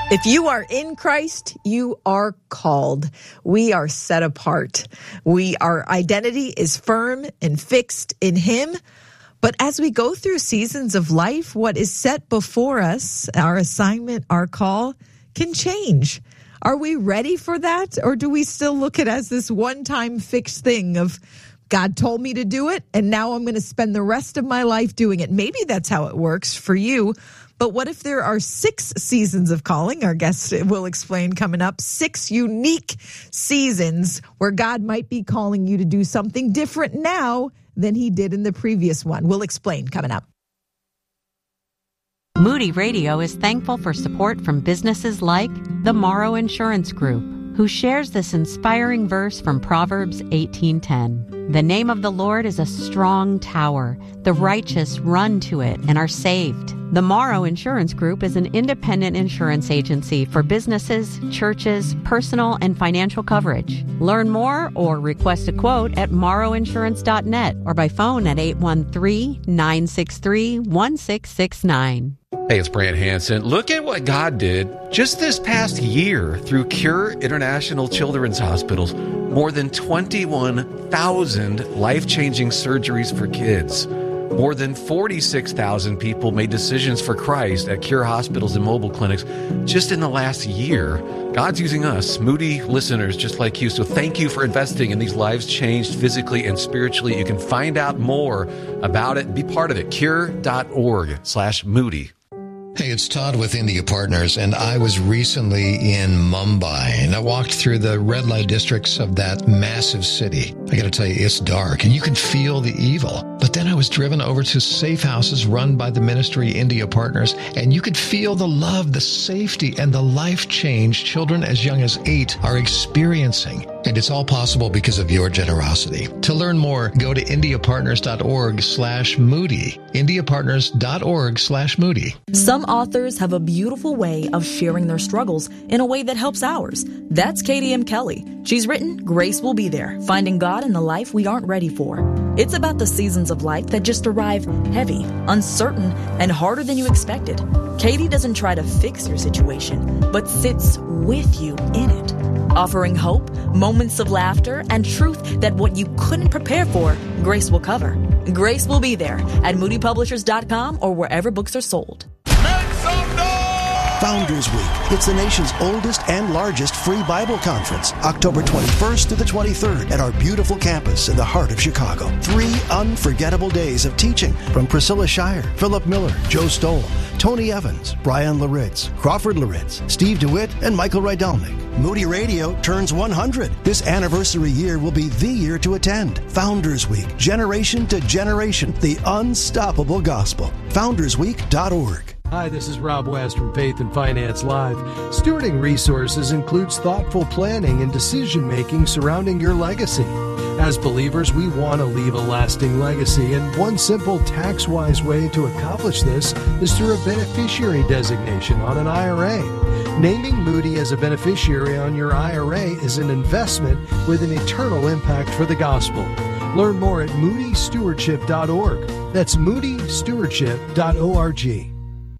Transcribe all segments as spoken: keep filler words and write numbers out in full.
If you are in Christ, you are called. We are set apart. We, our identity is firm and fixed in Him. But as we go through seasons of life, what is set before us, our assignment, our call, can change. Are we ready for that? Or do we still look at it as this one-time fixed thing of God told me to do it, and now I'm going to spend the rest of my life doing it? Maybe that's how it works for you. But what if there are six seasons of calling? Our guest will explain coming up. Six unique seasons where God might be calling you to do something different now than He did in the previous one. We'll explain coming up. Moody Radio is thankful for support from businesses like the Morrow Insurance Group, who shares this inspiring verse from Proverbs eighteen ten. The name of the Lord is a strong tower. The righteous run to it and are saved. The Morrow Insurance Group is an independent insurance agency for businesses, churches, personal, and financial coverage. Learn more or request a quote at morrow insurance dot net or by phone at eight one three, nine six three, one six six nine. Hey, it's Brant Hansen. Look at what God did just this past year through Cure International Children's Hospitals. More than twenty-one thousand life-changing surgeries for kids. More than forty-six thousand people made decisions for Christ at Cure hospitals and mobile clinics just in the last year. God's using us, Moody listeners just like you. So thank you for investing in these lives changed physically and spiritually. You can find out more about it and be part of it. Cure.org slash Moody. Hey, it's Todd with India Partners, and I was recently in Mumbai, and I walked through the red light districts of that massive city. I got to tell you, it's dark, and you can feel the evil. But then I was driven over to safe houses run by the ministry India Partners, and you could feel the love, the safety, and the life change children as young as eight are experiencing. And it's all possible because of your generosity. To learn more, go to indiapartners.org slash Moody. indiapartners.org slash Moody. Some authors have a beautiful way of sharing their struggles in a way that helps ours. That's Katie M. Kelly. She's written Grace Will Be There, Finding God in the Life We Aren't Ready For. It's about the seasons of life that just arrive heavy, uncertain, and harder than you expected. Katie doesn't try to fix your situation, but sits with you in it, offering hope, moments of laughter, and truth that what you couldn't prepare for, Grace will cover. Grace Will Be There at moody publishers dot com or wherever books are sold. Founders Week. It's the nation's oldest and largest free Bible conference, October twenty-first to the twenty-third at our beautiful campus in the heart of Chicago. Three unforgettable days of teaching from Priscilla Shire, Philip Miller, Joe Stoll, Tony Evans, Brian Laritz, Crawford Laritz, Steve DeWitt, and Michael Rydalnik. Moody Radio turns one hundred. This anniversary year will be the year to attend. Founders Week, generation to generation, the unstoppable gospel. founders week dot org. Hi, this is Rob West from Faith and Finance Live. Stewarding resources includes thoughtful planning and decision-making surrounding your legacy. As believers, we want to leave a lasting legacy, and one simple tax-wise way to accomplish this is through a beneficiary designation on an I R A. Naming Moody as a beneficiary on your I R A is an investment with an eternal impact for the gospel. Learn more at moody stewardship dot org. That's moody stewardship dot org.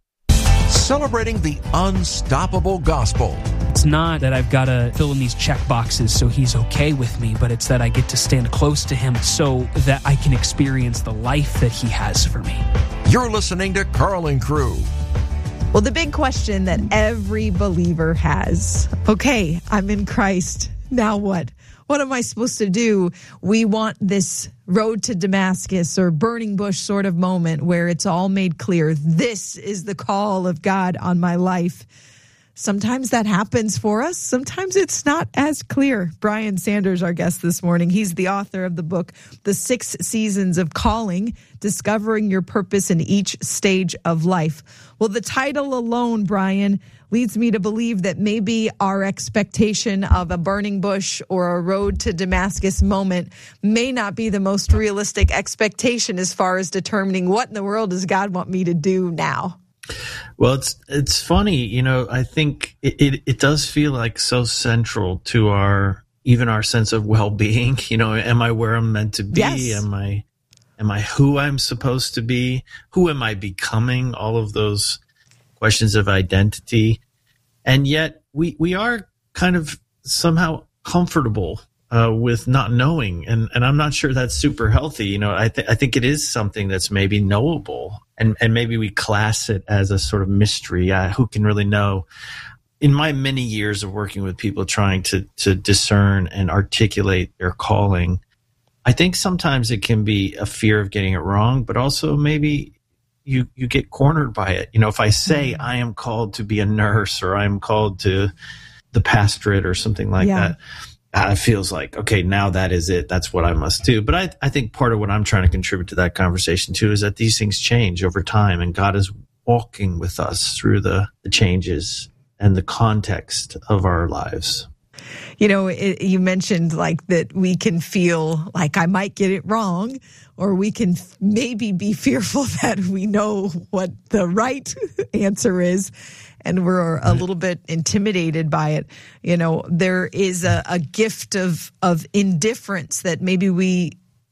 Celebrating the unstoppable gospel. It's not that I've got to fill in these check boxes so He's okay with me, but it's that I get to stand close to Him so that I can experience the life that He has for me. You're listening to Carl Crew. Well, the big question that every believer has, okay, I'm in Christ. Now what? What am I supposed to do? We want this road to Damascus or burning bush sort of moment where it's all made clear. This is the call of God on my life. Sometimes that happens for us. Sometimes it's not as clear. Brian Sanders, our guest this morning, he's the author of the book, The Six Seasons of Calling, Discovering Your Purpose in Each Stage of Life. Well, the title alone, Brian, leads me to believe that maybe our expectation of a burning bush or a road to Damascus moment may not be the most realistic expectation as far as determining what in the world does God want me to do now. Well, it's it's funny, you know, I think it, it, it does feel like so central to our, even our sense of well-being. You know, am I where I'm meant to be? Yes. Am I, am I who I'm supposed to be? Who am I becoming? All of those questions of identity. And yet we, we are kind of somehow comfortable uh, with not knowing. And, and I'm not sure that's super healthy. You know, I, th- I think it is something that's maybe knowable, and, and maybe we class it as a sort of mystery. Uh, who can really know? In my many years of working with people trying to, to discern and articulate their calling, I think sometimes it can be a fear of getting it wrong, but also maybe you, you get cornered by it. You know, if I say mm-hmm. I am called to be a nurse, or I am called to the pastorate or something like yeah. that, it feels like, okay, now that is it. That's what I must do. But I, I think part of what I'm trying to contribute to that conversation too is that these things change over time, and God is walking with us through the, the changes and the context of our lives. You know, it, you mentioned like that we can feel like I might get it wrong, or we can f- maybe be fearful that we know what the right answer is, and we're a little bit intimidated by it. You know, there is a, a gift of of indifference that maybe we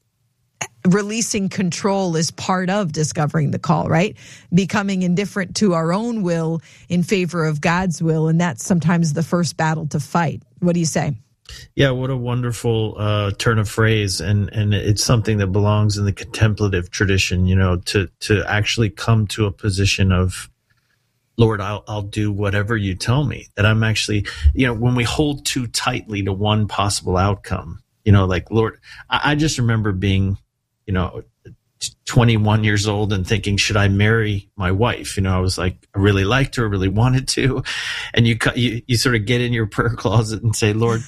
releasing control is part of discovering the call, right? Becoming indifferent to our own will in favor of God's will. And that's sometimes the first battle to fight. What do you say? Yeah, what a wonderful uh, turn of phrase. And, and it's something that belongs in the contemplative tradition, you know, to, to actually come to a position of, Lord, I'll, I'll do whatever you tell me. That I'm actually, you know, when we hold too tightly to one possible outcome, you know, like, Lord, I, I just remember being, you know, twenty-one years old and thinking, should I marry my wife? You know, I was like, I really liked her, really wanted to. And you, you, you sort of get in your prayer closet and say, Lord,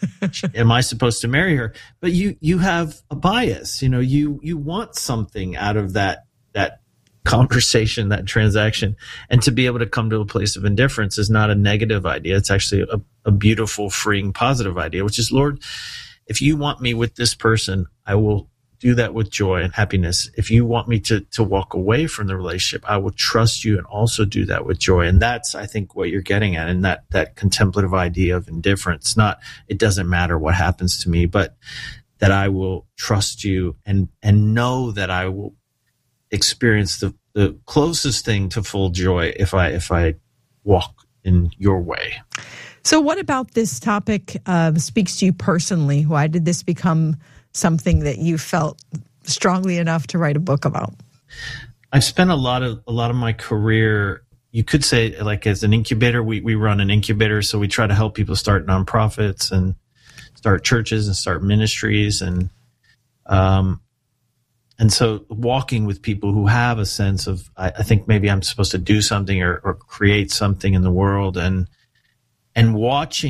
am I supposed to marry her? But you, you have a bias, you know, you, you want something out of that, that conversation, that transaction. And to be able to come to a place of indifference is not a negative idea. It's actually a, a beautiful, freeing, positive idea, which is, Lord, if you want me with this person, I will do that with joy and happiness. If you want me to, to walk away from the relationship, I will trust you and also do that with joy. And that's, I think, what you're getting at, and that, that contemplative idea of indifference. Not, it doesn't matter what happens to me, but that I will trust you and, and know that I will experience the, the closest thing to full joy if I, if I walk in your way. So what about this topic uh, speaks to you personally? Why did this become something that you felt strongly enough to write a book about? I've spent a lot of a lot of my career, you could say, like as an incubator. We we run an incubator, so we try to help people start nonprofits and start churches and start ministries, and um, and so walking with people who have a sense of, I, I think maybe I'm supposed to do something or, or create something in the world, and and watching